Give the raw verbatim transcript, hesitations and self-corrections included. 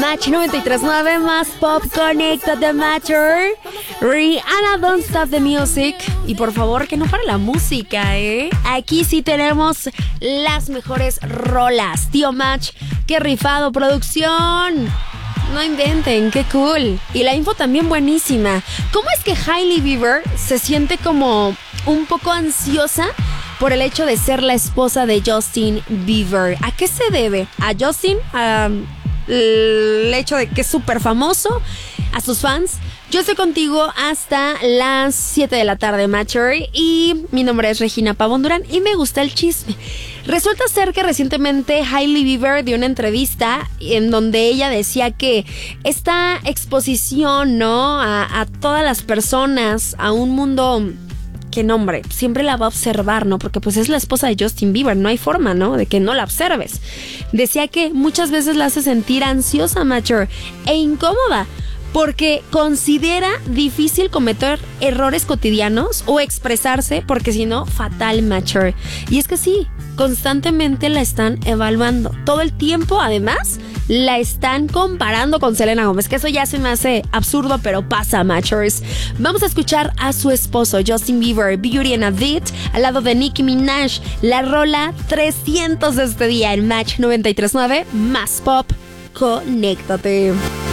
Match noventa y tres punto nueve más Pop, Conéctate Matter. Rihanna, Don't Stop the Music. Y por favor, que no pare la música, ¿eh? Aquí sí tenemos las mejores rolas. Tío Match, qué rifado, producción. No inventen, qué cool. Y la info también buenísima. ¿Cómo es que Hailey Bieber se siente como un poco ansiosa por el hecho de ser la esposa de Justin Bieber? ¿A qué se debe? ¿A Justin? ¿A el hecho de que es súper famoso? ¿A sus fans? Yo estoy contigo hasta las siete de la tarde, Matcher. Y mi nombre es Regina Pavón Durán y me gusta el chisme. Resulta ser que recientemente Hailey Bieber dio una entrevista en donde ella decía que esta exposición, ¿no? A, a todas las personas, a un mundo que, no, hombre, siempre la va a observar, ¿no? Porque pues es la esposa de Justin Bieber, no hay forma, ¿no? De que no la observes. Decía que muchas veces la hace sentir ansiosa, Matcher, e incómoda, porque considera difícil cometer errores cotidianos o expresarse, porque si no, fatal, Matcher. Y es que sí, constantemente la están evaluando. Todo el tiempo, además, la están comparando con Selena Gómez, que eso ya se me hace absurdo, pero pasa, Matchers. Vamos a escuchar a su esposo, Justin Bieber, Beauty and a Beat, al lado de Nicki Minaj, la rola trescientos de este día en Match noventa y tres punto nueve, más Pop, Conéctate.